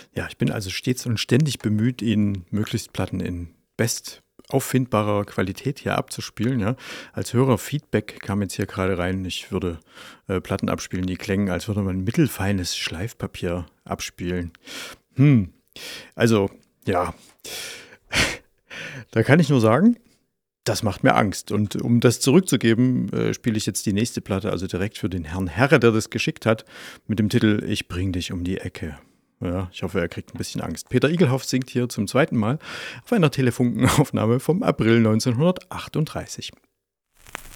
Ja, ich bin also stets und ständig bemüht, Ihnen möglichst Platten in auffindbarer Qualität hier abzuspielen, ja. Als Hörerfeedback kam jetzt hier gerade rein, ich würde Platten abspielen, die klängen, als würde man mittelfeines Schleifpapier abspielen. Hm, also, ja, da kann ich nur sagen, das macht mir Angst. Und um das zurückzugeben, spiele ich jetzt die nächste Platte, also direkt für den Herrn Herre, der das geschickt hat, mit dem Titel Ich bring dich um die Ecke. Ja, ich hoffe, er kriegt ein bisschen Angst. Peter Igelhoff singt hier zum zweiten Mal auf einer Telefunkenaufnahme vom April 1938.